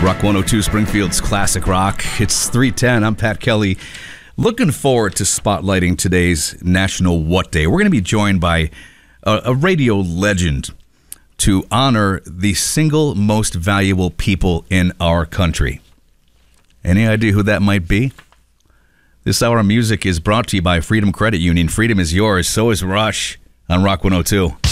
Rock 102 Springfield's Classic Rock. It's 3:10. I'm Pat Kelly. Looking forward to spotlighting today's National What Day. We're going to be joined by a radio legend to honor the single most valuable people in our country. Any idea who that might be? This hour of music is brought to you by Freedom Credit Union. Freedom is yours. So is Rush on Rock 102.